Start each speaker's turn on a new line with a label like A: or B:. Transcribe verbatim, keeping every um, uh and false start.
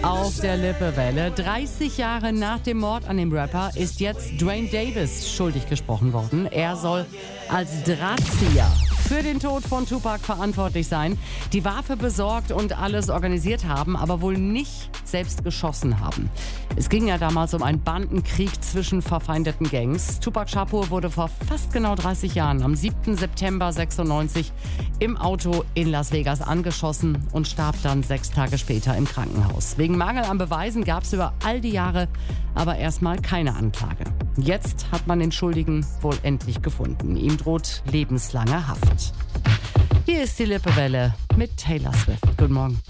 A: Auf der Lippewelle. dreißig Jahre nach dem Mord an dem Rapper ist jetzt Duane Davis schuldig gesprochen worden. Er soll als Drahtzieher für den Tod von Tupac verantwortlich sein, die Waffe besorgt und alles organisiert haben, aber wohl nicht selbst geschossen haben. Es ging ja damals um einen Bandenkrieg zwischen verfeindeten Gangs. Tupac Shakur wurde vor fast genau dreißig Jahren am siebten September sechsundneunzig im Auto in Las Vegas angeschossen und starb dann sechs Tage später im Krankenhaus. Wegen Mangel an Beweisen gab es über all die Jahre aber erstmal keine Anklage. Jetzt hat man den Schuldigen wohl endlich gefunden. Ihm droht lebenslange Haft. Hier ist die Lippewelle mit Taylor Swift. Guten Morgen.